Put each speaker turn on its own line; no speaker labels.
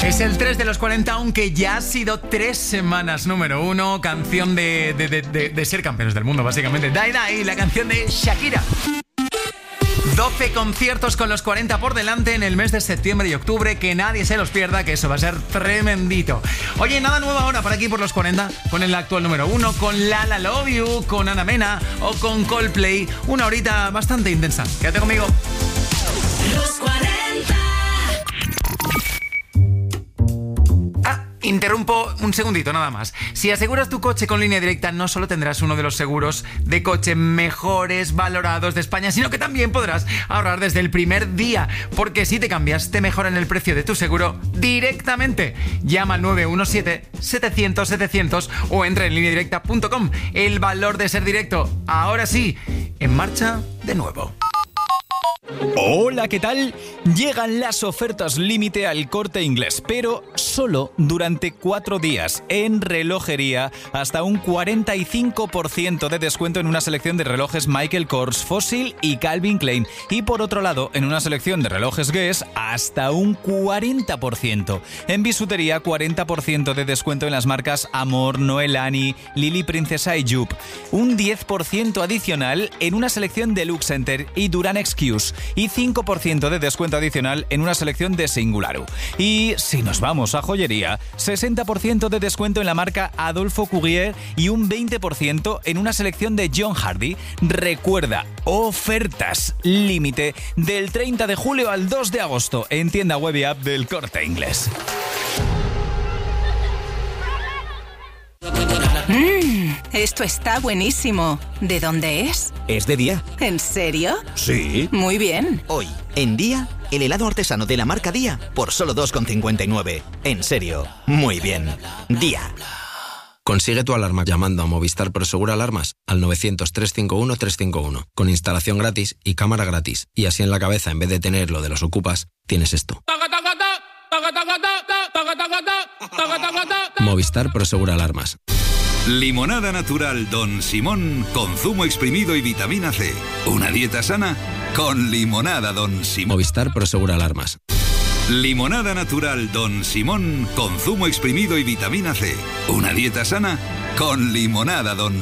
Es el 3 de los 40, aunque ya ha sido 3 semanas número 1. Canción de ser campeones del mundo, básicamente. Dai Dai, la canción de Shakira. 12 conciertos con los 40 por delante en el mes de septiembre y octubre. Que nadie se los pierda, que eso va a ser tremendito. Oye, nada nuevo ahora por aquí por los 40. Con el actual número 1, con La La Love You, con Ana Mena o con Coldplay. Una horita bastante intensa. Quédate conmigo.
Los 40.
Interrumpo un segundito nada más. Si aseguras tu coche con Línea Directa, no solo tendrás uno de los seguros de coche mejores valorados de España, sino que también podrás ahorrar desde el primer día. Porque si te cambias, te mejoran el precio de tu seguro directamente. Llama al 917-700-700 o entra en lineadirecta.com. El valor de ser directo. Ahora sí, en marcha de nuevo.
Hola, ¿qué tal? Llegan las ofertas límite al Corte Inglés, pero solo durante 4 días. En relojería, hasta un 45% de descuento en una selección de relojes Michael Kors, Fossil y Calvin Klein. Y por otro lado, en una selección de relojes Guess, hasta un 40%. En bisutería, 40% de descuento en las marcas Amor, Noelani, Lily Princesa y Jupe. Un 10% adicional en una selección de Lux Center y Duran Excuse. Y 5% de descuento adicional en una selección de Singularu. Y si nos vamos a joyería, 60% de descuento en la marca Adolpho Courier y un 20% en una selección de John Hardy. Recuerda, ofertas límite del 30 de julio al 2 de agosto en tienda web y app del Corte Inglés.
Esto está buenísimo. ¿De dónde es?
Es de Día.
¿En serio?
Sí.
Muy bien.
Hoy, en Día, el helado artesano de la marca Día por solo 2,59. En serio, muy bien. Día.
Consigue tu alarma llamando a Movistar Prosegur Alarmas al 900-351-351 con instalación gratis y cámara gratis. Y así en la cabeza, en vez de tener lo de los ocupas, tienes esto. Movistar Prosegur Alarmas.
Limonada natural Don Simón con zumo exprimido y vitamina C. Una dieta sana con limonada Don Simón.
Movistar Prosegur Alarmas.
Limonada natural Don Simón con zumo exprimido y vitamina C. Una dieta sana con limonada Don